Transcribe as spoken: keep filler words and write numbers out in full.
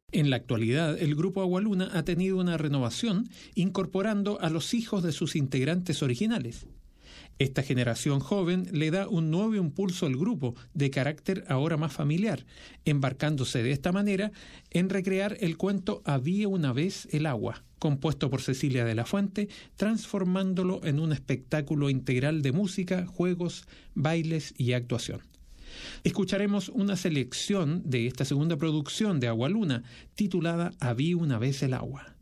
En la actualidad, el Grupo Agualuna ha tenido una renovación incorporando a los hijos de sus integrantes originales. Esta generación joven le da un nuevo impulso al grupo, de carácter ahora más familiar, embarcándose de esta manera en recrear el cuento Había una vez el agua, compuesto por Cecilia de la Fuente, transformándolo en un espectáculo integral de música, juegos, bailes y actuación. Escucharemos una selección de esta segunda producción de Agualuna, titulada Había una vez el agua.